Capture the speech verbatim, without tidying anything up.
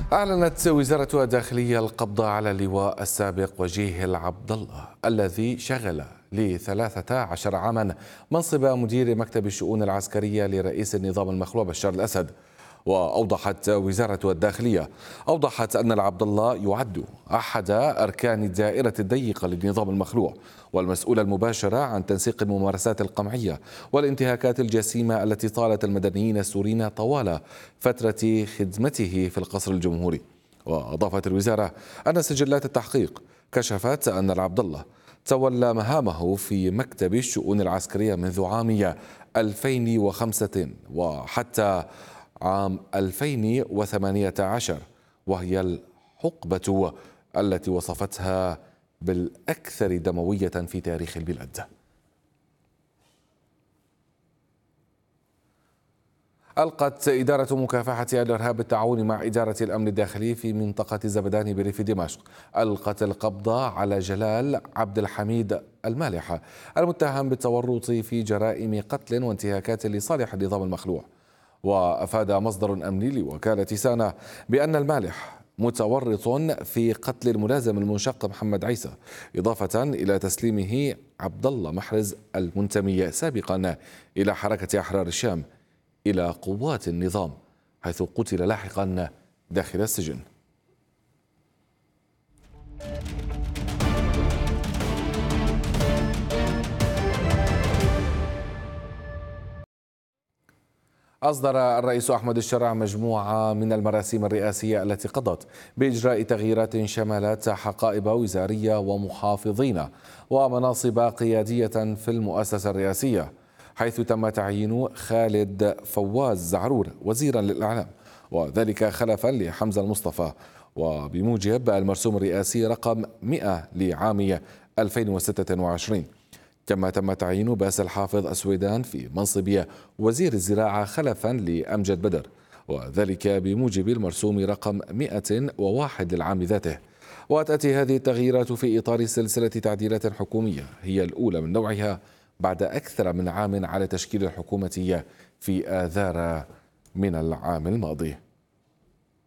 أعلنت وزارة الداخلية القبض على اللواء السابق وجيه العبد الله الذي شغل لثلاثة عشر عاما منصب مدير مكتب الشؤون العسكرية لرئيس النظام المخلوع بشار الأسد. وأوضحت وزارة الداخلية أوضحت أن العبد الله يعد أحد أركان الدائرة الضيقة للنظام المخلوع والمسؤول المباشر عن تنسيق الممارسات القمعية والانتهاكات الجسيمة التي طالت المدنيين السوريين طوال فترة خدمته في القصر الجمهوري. وأضافت الوزارة أن سجلات التحقيق كشفت أن العبد الله تولى مهامه في مكتب الشؤون العسكرية منذ عام ألفين وخمسة وحتى عام ألفين وثمانية عشر، وهي الحقبة التي وصفتها بالأكثر دموية في تاريخ البلاد. ألقت إدارة مكافحة الإرهاب بالتعاون مع إدارة الأمن الداخلي في منطقة زبداني بريف دمشق ألقت القبض على جلال عبد الحميد المالح المتهم بالتورط في جرائم قتل وانتهاكات لصالح النظام المخلوع. وأفاد مصدر أمني لوكالة سانا بأن المالح متورط في قتل الملازم المنشق محمد عيسى، إضافة إلى تسليمه عبد الله محرز المنتمي سابقا إلى حركة أحرار الشام إلى قوات النظام، حيث قتل لاحقا داخل السجن. أصدر الرئيس أحمد الشرع مجموعة من المراسيم الرئاسية التي قضت بإجراء تغييرات شملت حقائب وزارية ومحافظين ومناصب قيادية في المؤسسة الرئاسية، حيث تم تعيين خالد فواز زعرور وزيرا للإعلام، وذلك خلفا لحمزة المصطفى، وبموجب المرسوم الرئاسي رقم مئة لعام ألفين وستة وعشرين. كما تم تعيين باسل حافظ السويدان في منصب وزير الزراعة خلفا لأمجد بدر، وذلك بموجب المرسوم رقم مئة وواحد للعام ذاته. وتأتي هذه التغييرات في إطار سلسلة تعديلات حكومية هي الأولى من نوعها بعد أكثر من عام على تشكيل الحكومة في آذار من العام الماضي.